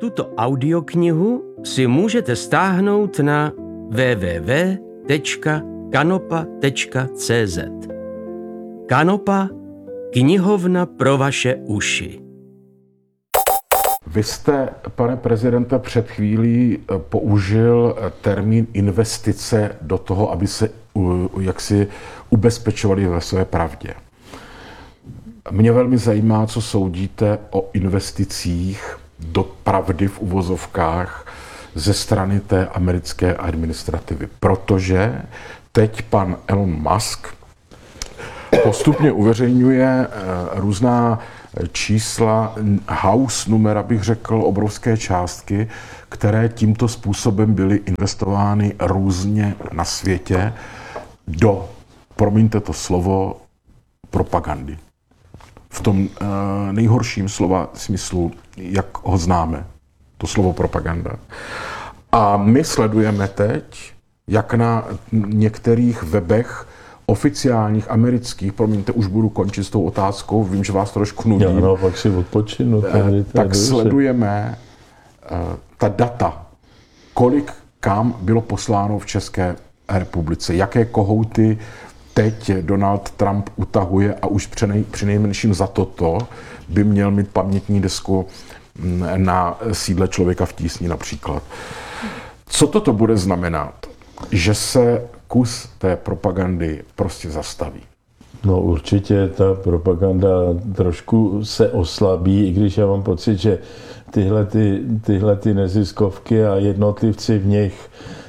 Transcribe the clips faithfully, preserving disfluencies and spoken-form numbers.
Tuto audioknihu si můžete stáhnout na w w w tečka kanopa tečka c z. Kanopa, knihovna pro vaše uši. Vy jste, pane prezidente, před chvílí použil termín investice do toho, aby se jaksi ubezpečovali ve své pravdě. Mě velmi zajímá, co soudíte o investicích do pravdy v uvozovkách ze strany té americké administrativy. Protože teď pan Elon Musk postupně uveřejňuje různá čísla, house numera, bych řekl, obrovské částky, které tímto způsobem byly investovány různě na světě do, promiňte to slovo, propagandy. V tom uh, nejhorším slova smyslu, jak ho známe, to slovo propaganda. A my sledujeme teď, jak na některých webech oficiálních amerických, promiňte, už budu končit s tou otázkou, vím, že vás trošku nudím. Já no, pak si odpočinu. Tady, tak tady sledujeme uh, ta data, kolik kam bylo posláno v České republice, jaké kohouty teď Donald Trump utahuje a už přinejmenším za toto by měl mít pamětní desku na sídle Člověka v tísni například. Co toto bude znamenat? Že se kus té propagandy prostě zastaví. No určitě ta propaganda trošku se oslabí, i když já mám pocit, že tyhle, ty, tyhle ty neziskovky a jednotlivci v nich,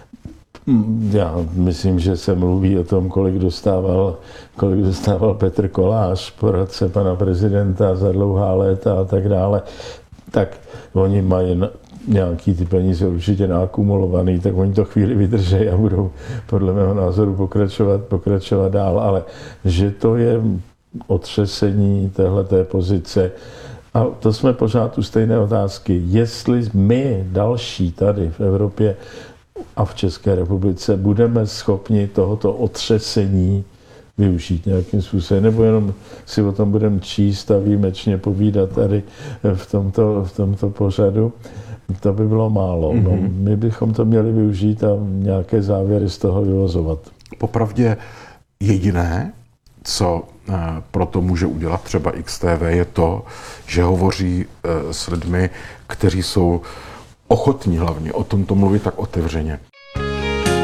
já myslím, že se mluví o tom, kolik dostával, kolik dostával Petr Kolář, poradce pana prezidenta za dlouhá léta a tak dále, tak oni mají nějaký ty peníze určitě naakumulovaný, tak oni to chvíli vydrží a budou podle mého názoru pokračovat, pokračovat dál, ale že to je otřesení téhleté pozice. A to jsme pořád u stejné otázky. Jestli my další tady v Evropě a v České republice budeme schopni tohoto otřesení využít nějakým způsobem, nebo jenom si o tom budeme číst a výjimečně povídat tady v tomto, v tomto pořadu, to by bylo málo. Mm-hmm. No, my bychom to měli využít a nějaké závěry z toho vyvozovat. Popravdě jediné, co pro to může udělat třeba X T V, je to, že hovoří s lidmi, kteří jsou ochotní hlavně o tomto mluvit tak otevřeně.